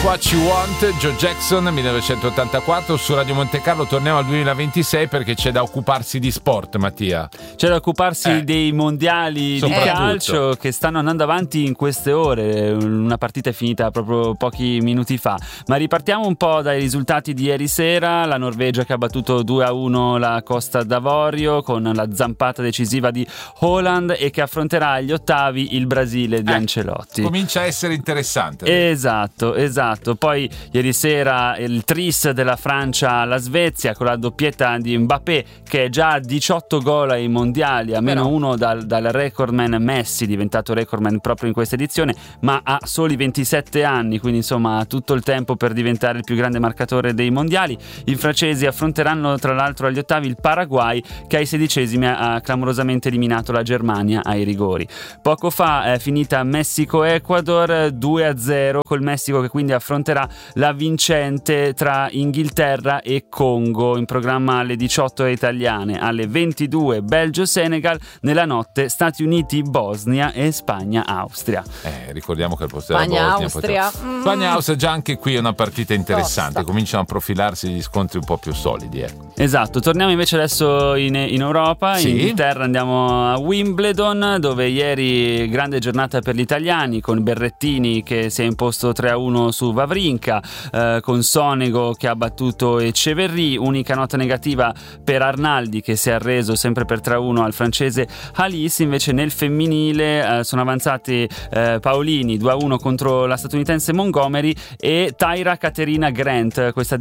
What You Want, Joe Jackson, 1984. Su Radio Monte Carlo torniamo al 2026 perché c'è da occuparsi di sport, Mattia. C'è da occuparsi dei mondiali di calcio che stanno andando avanti in queste ore. Una partita è finita proprio pochi minuti fa. Ma ripartiamo un po' dai risultati di ieri sera. La Norvegia che ha battuto 2-1 la Costa d'Avorio con la zampata decisiva di Haaland e che affronterà agli ottavi il Brasile di Ancelotti. Comincia a essere interessante. Esatto. Poi ieri sera il tris della Francia alla Svezia con la doppietta di Mbappé che è già a 18 gol ai mondiali, a meno uno dal recordman Messi, diventato recordman proprio in questa edizione, ma ha soli 27 anni, quindi insomma ha tutto il tempo per diventare il più grande marcatore dei mondiali. I francesi affronteranno tra l'altro agli ottavi il Paraguay che ai 16esimi ha clamorosamente eliminato la Germania ai rigori. Poco fa è finita Messico-Ecuador 2-0 col Messico che quindi affronterà la vincente tra Inghilterra e Congo. In programma alle 18 italiane, alle 22 Belgio-Senegal, nella notte Stati Uniti-Bosnia e Spagna-Austria. Ricordiamo che al posto della Bosnia Spagna-Austria già anche qui è una partita interessante, cominciano a profilarsi gli scontri un po' più solidi. Esatto, torniamo invece adesso in Europa, in Inghilterra andiamo a Wimbledon dove ieri grande giornata per gli italiani con Berrettini che si è imposto 3-1 su Wawrinka, con Sonego che ha battuto Etcheverry. Unica nota negativa per Arnaldi che si è arreso sempre per 3-1 al francese Halis. Invece nel femminile sono avanzati Paolini 2-1 contro la statunitense Montgomery e Tyra Caterina Grant, questa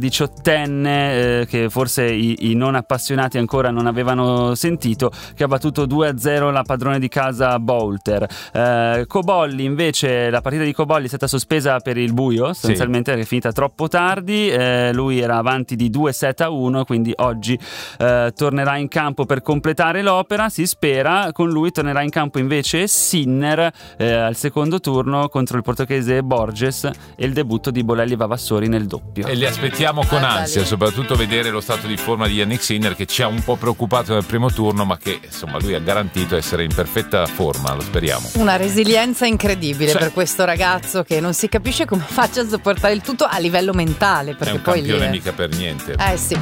18enne che forse i non appassionati ancora non avevano sentito, che ha battuto 2-0 la padrone di casa Boulter. Cobolli invece, la partita di Cobolli è stata sospesa per il buio sostanzialmente perché è finita troppo tardi, lui era avanti di 2-7-1, quindi oggi tornerà in campo per completare l'opera, si spera. Con lui tornerà in campo invece Sinner al secondo turno contro il portoghese Borges e il debutto di Bolelli Vavassori nel doppio. E li aspettiamo con ansia, soprattutto vedere lo stato di forma di Yannick Sinner che ci ha un po' preoccupato nel primo turno, ma che insomma lui ha garantito essere in perfetta forma, lo speriamo. Una resilienza incredibile per questo ragazzo che non si capisce come faccia a sopportare il tutto a livello mentale, perché è un poi campione mica per niente. Sì.